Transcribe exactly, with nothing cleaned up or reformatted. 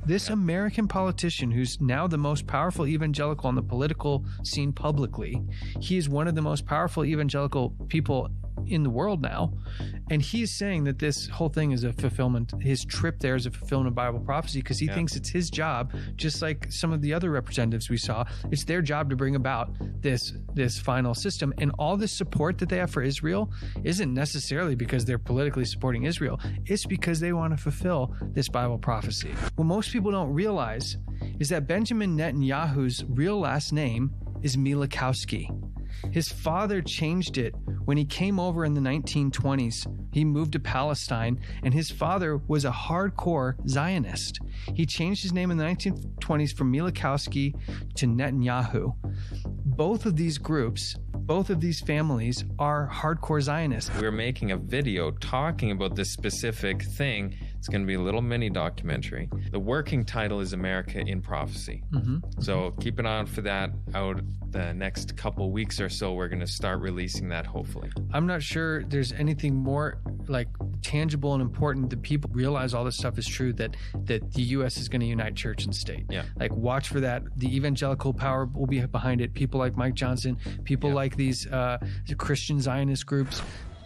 This yeah. American politician, who's now the most powerful evangelical on the political scene publicly, he is one of the most powerful evangelical people in the world now, and he's saying that this whole thing is a fulfillment, his trip there is a fulfillment of Bible prophecy, because he yeah. thinks it's his job, just like some of the other representatives we saw. It's their job to bring about this this final system, and all this support that they have for Israel isn't necessarily because they're politically supporting Israel. It's because they want to fulfill this Bible prophecy. What most people don't realize is that Benjamin Netanyahu's real last name is Milikowski. His father changed it when he came over in the nineteen twenties. He moved to Palestine, and his father was a hardcore Zionist. He changed his name in the nineteen twenties from Milikowski to Netanyahu. Both of these groups, both of these families are hardcore Zionists. We're making a video talking about this specific thing. It's going to be a little mini documentary. The working title is America in Prophecy. Mm-hmm. So keep an eye out for that. Out the next couple weeks or so, we're going to start releasing that, hopefully. I'm not sure there's anything more like tangible and important that people realize all this stuff is true, that that the U S is going to unite church and state. Yeah. Like, watch for that. The evangelical power will be behind it. People like Mike Johnson, people yeah. like these uh, Christian Zionist groups,